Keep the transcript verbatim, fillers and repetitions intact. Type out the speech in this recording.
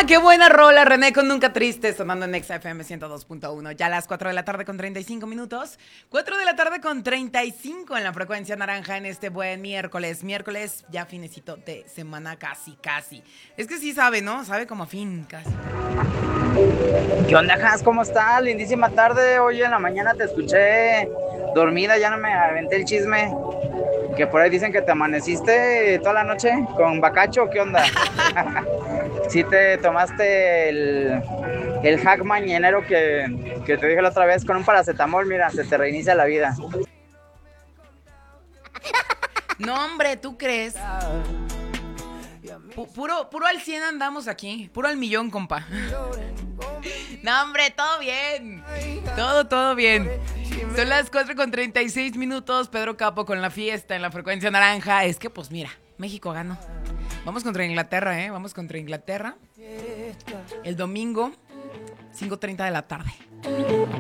¡Qué buena rola! René con Nunca Triste, sonando en Exa F M ciento dos punto uno. Ya a las cuatro de la tarde con treinta y cinco minutos. cuatro de la tarde con treinta y cinco en la frecuencia naranja en este buen miércoles. Miércoles ya finecito de semana casi, casi. Es que sí sabe, ¿no? Sabe como a fin, casi. ¿Qué onda, Has? ¿Cómo estás? Lindísima tarde. Hoy en la mañana te escuché dormida, ya no me aventé el chisme. Que por ahí dicen que te amaneciste toda la noche con bacacho. ¿Qué onda? ¿Sí te tomaste el, el hack mañanero que, que te dije la otra vez con un paracetamol? Mira, se te reinicia la vida. No, hombre, ¿tú crees? Pu- puro, puro al cien andamos aquí. Puro al millón, compa. No, hombre, todo bien. Todo, todo bien. Son las cuatro con treinta y seis minutos. Pedro Capo con la fiesta en la frecuencia naranja. Es que, pues mira, México ganó. Vamos contra Inglaterra, ¿eh? Vamos contra Inglaterra. El domingo, cinco treinta de la tarde.